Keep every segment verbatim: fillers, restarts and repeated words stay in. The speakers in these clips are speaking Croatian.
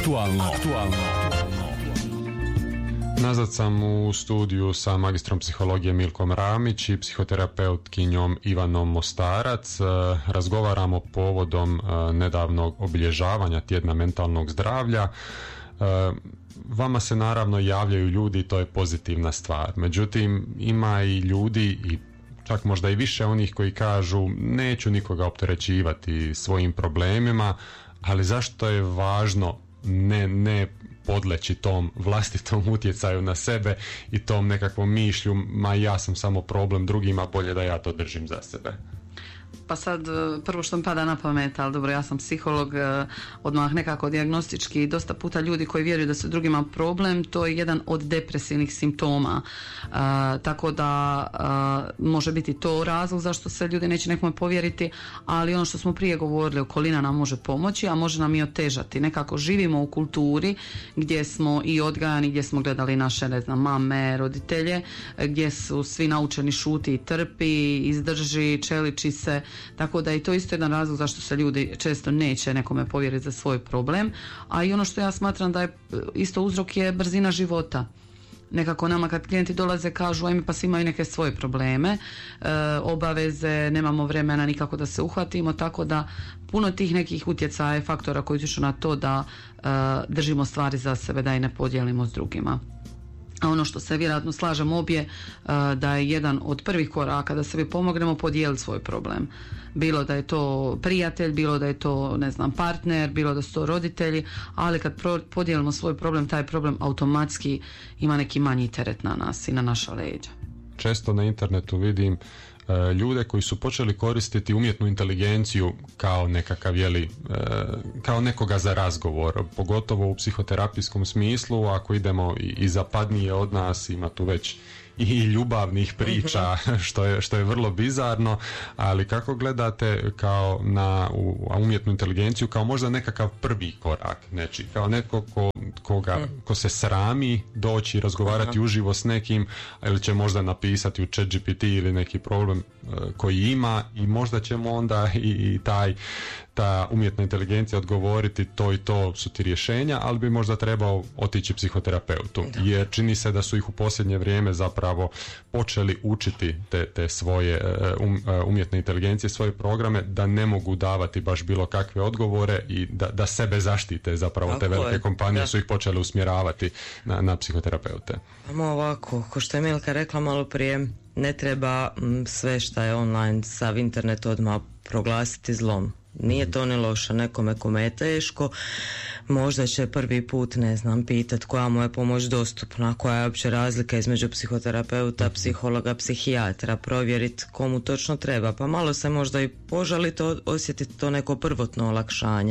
Aktualno. Aktualno. Nazad sam u studiju sa magistrom psihologije Milkom Ramić i psihoterapeutkinjom Ivanom Mostarac. Razgovaramo povodom nedavnog obilježavanja tjedna mentalnog zdravlja. Vama se naravno javljaju ljudi, to je pozitivna stvar. Međutim, ima i ljudi i čak možda i više onih koji kažu neću nikoga opterećivati svojim problemima, ali zašto je važno ne, ne podleći tom vlastitom utjecaju na sebe i tom nekakvom mišlju, ma ja sam samo problem drugima, bolje da ja to držim za sebe. Pa sad, prvo što mi pada na pamet, ali dobro, ja sam psiholog, odmah nekako dijagnostički, dosta puta ljudi koji vjeruju da su drugima problem, to je jedan od depresivnih simptoma. A, tako da a, može biti to razlog zašto se ljudi neće nekome povjeriti, ali ono što smo prije govorili, okolina nam može pomoći, a može nam i otežati. Nekako živimo u kulturi gdje smo i odgajani, gdje smo gledali naše, ne znam, mame, roditelje, gdje su svi naučeni šuti i trpi, izdrži, čeliči se. Tako da je to isto jedan razlog zašto se ljudi često neće nekome povjeriti za svoj problem. A i ono što ja smatram da je isto uzrok je brzina života. Nekako nama kad klijenti dolaze kažu ajme pa svi imaju neke svoje probleme, e, obaveze, nemamo vremena nikako da se uhvatimo, tako da puno tih nekih utjecaja i faktora koji utječu na to da e, držimo stvari za sebe, da i ne podijelimo s drugima. A ono što se vjerojatno slažemo obje, da je jedan od prvih koraka da sebi pomognemo podijeliti svoj problem. Bilo da je to prijatelj, bilo da je to, ne znam, partner, bilo da su to roditelji, ali kad podijelimo svoj problem, taj problem automatski ima neki manji teret na nas i na naša leđa. Često na internetu vidim ljude koji su počeli koristiti umjetnu inteligenciju kao nekakav, jeli, kao nekoga za razgovor, pogotovo u psihoterapijskom smislu. Ako idemo i zapadnije od nas, ima tu već i ljubavnih priča, što je, što je vrlo bizarno, ali kako gledate kao na umjetnu inteligenciju kao možda nekakav prvi korak, neči, kao neko ko, koga, ko se srami doći i razgovarati uživo s nekim, ili će možda napisati u chat G P T ili neki problem uh, koji ima i možda ćemo onda i, i taj ta umjetna inteligencija odgovoriti to i to su ti rješenja, ali bi možda trebao otići psihoterapeutu, da. Jer čini se da su ih u posljednje vrijeme zapravo počeli učiti te, te svoje um, umjetne inteligencije, svoje programe, da ne mogu davati baš bilo kakve odgovore i da, da sebe zaštite zapravo. Tako te velike je. Kompanije da. Su ih počele usmjeravati na, na psihoterapeute. Samo ovako, ko što je Milka rekla malo prije, ne treba sve što je online, sav internet odmah proglasiti zlom. Nije to ni loše, nekome kome je teško, možda će prvi put, ne znam, pitat koja mu je pomoć dostupna, koja je uopće razlika između psihoterapeuta, psihologa, psihijatra, provjeriti komu točno treba, pa malo se možda i požaliti, osjetiti to neko prvotno olakšanje.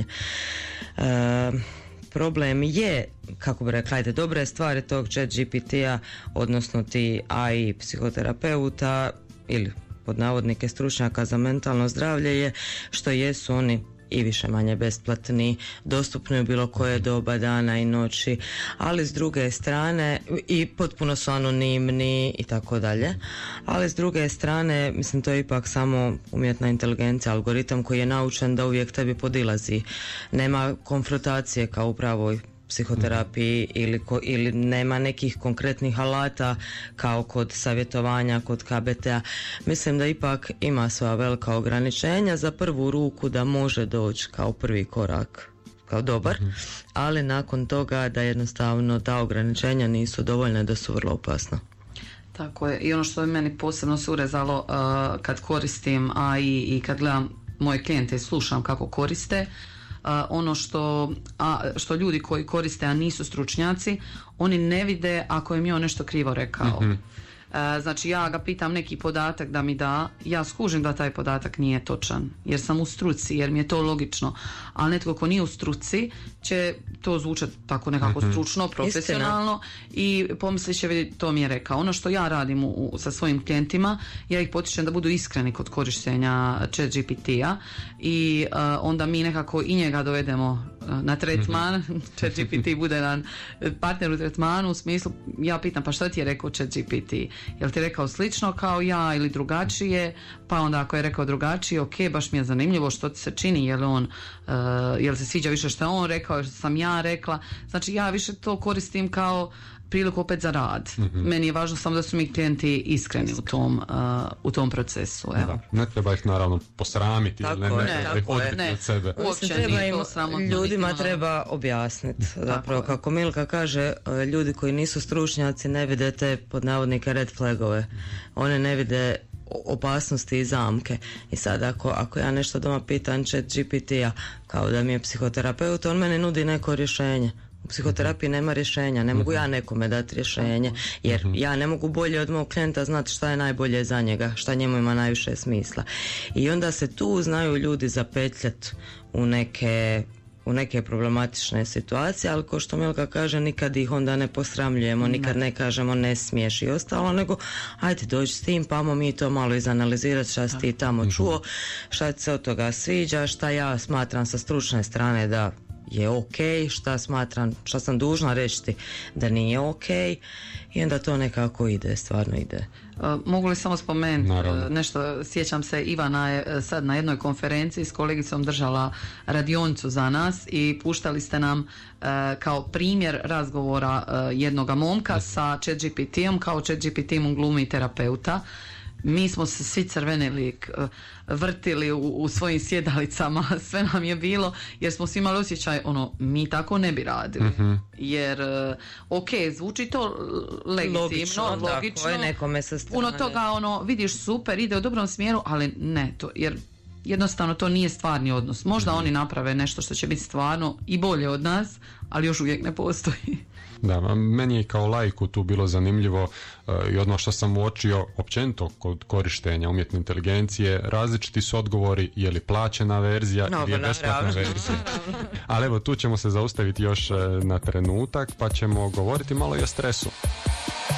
E, problem je, kako bi rekla, ajde, dobre stvari tog chat G P T-a, odnosno ti A I psihoterapeuta ili pod navodnike stručnjaka za mentalno zdravlje je što jesu oni i više manje besplatni, dostupni u bilo koje doba dana i noći, ali s druge strane i potpuno su anonimni i tako dalje, ali s druge strane mislim to je ipak samo umjetna inteligencija, algoritam koji je naučen da uvijek tebi podilazi, nema konfrontacije kao u pravoj psihoterapiji ili, ko, ili nema nekih konkretnih alata kao kod savjetovanja, kod K B T-a. Mislim da ipak ima svoja velika ograničenja, za prvu ruku da može doći kao prvi korak kao dobar, mm-hmm. ali nakon toga da jednostavno ta ograničenja nisu dovoljne, da su vrlo opasna. Tako je, i ono što je meni posebno se urezalo uh, kad koristim A I i kad gledam moje klijente i slušam kako koriste, Uh, ono što, a, što ljudi koji koriste, a nisu stručnjaci, oni ne vide ako im je on nešto krivo rekao. Mm-hmm. Uh, znači ja ga pitam neki podatak da mi da, ja skužim da taj podatak nije točan, jer sam u struci, jer mi je to logično, ali netko ko nije u struci će to zvučati tako nekako mm-hmm. stručno, profesionalno. Istina. I pomislit će vidjeti to mi je rekao. Ono što ja radim u, u, sa svojim klijentima, ja ih potičem da budu iskreni kod korištenja chat G P T-a i uh, onda mi nekako i njega dovedemo uh, na tretman, mm-hmm. ChatGPT bude nam partner u tretmanu, u smislu, ja pitam pa što ti je rekao ChatGPT, jel ti je rekao slično kao ja ili drugačije, pa onda ako je rekao drugačije, ok, baš mi je zanimljivo što ti se čini, jel on uh, jel se sviđa više što je on rekao, što sam ja rekla, znači ja više to koristim kao priliku opet za rad. Mm-hmm. Meni je važno samo da su mi klijenti iskreni u tom, uh, u tom procesu. Evo. Da, ne treba ih naravno posramiti, tako ne, ne, ne, ne, odbiti ne. od sebe. Uopće treba nije im, to sramotno. ljudima treba objasniti. Zapravo, kako Milka kaže, ljudi koji nisu stručnjaci ne vide te pod navodnike red flagove. One ne vide opasnosti i zamke. I sad ako, ako ja nešto doma pitam ChatGPT-a kao da mi je psihoterapeut, on meni nudi neko rješenje. U psihoterapiji nema rješenja, ne mogu ja nekome dati rješenje, jer ja ne mogu bolje od mog klijenta znati šta je najbolje za njega, šta njemu ima najviše smisla. I onda se tu znaju ljudi zapetljati u neke u neke problematične situacije, ali ko što Milka kaže, nikad ih onda ne posramljujemo, nikad ne kažemo ne smiješ i ostalo, nego ajde dođi s tim, pa mi to malo izanalizirati šta si ti tamo čuo, šta ti se od toga sviđa, šta ja smatram sa stručne strane da je ok, šta smatram, šta sam dužna reći da nije ok, i onda to nekako ide, stvarno ide. Uh, mogu li samo spomenuti uh, nešto, sjećam se, Ivana je sad na jednoj konferenciji s kolegicom držala radionicu za nas i puštali ste nam uh, kao primjer razgovora uh, jednoga momka sa ChatGPT-om, kao ChatGPT-om glumi terapeuta. Mi smo se svi crvenili, vrtili u, u svojim sjedalicama, sve nam je bilo, jer smo svi imali osjećaj, ono, mi tako ne bi radili. Mm-hmm. Jer, ok, zvuči to legitimno, logično, logično je nekome sa strane. Puno toga, ono, vidiš super, ide u dobrom smjeru, ali ne to, jer jednostavno to nije stvarni odnos. Možda mm-hmm. oni naprave nešto što će biti stvarno i bolje od nas, ali još uvijek ne postoji. Da, meni je kao laiku tu bilo zanimljivo uh, i odmah što sam uočio općenito kod korištenja umjetne inteligencije, različiti su odgovori, je li plaćena verzija no, ili je besplatna verzija. Ali evo, tu ćemo se zaustaviti još uh, na trenutak, pa ćemo govoriti malo i o stresu.